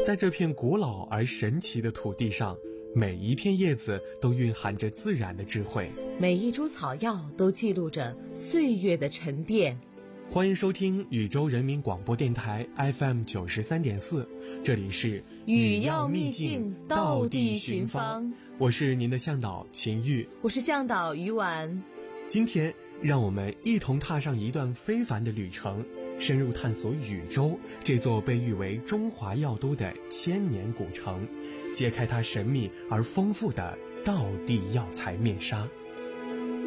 在这片古老而神奇的土地上，每一片叶子都蕴含着自然的智慧， 每一株草药都记录着岁月的沉淀。 欢迎收听宇宙人民广播电台 FM 93.4，这里是语要秘境，道地寻芳。 我是您的向导秦玉， 我是向导于婉。 今天让我们一同踏上一段非凡的旅程，深入探索禹州这座被誉为中华药都的千年古城，揭开它神秘而丰富的道地药材面纱。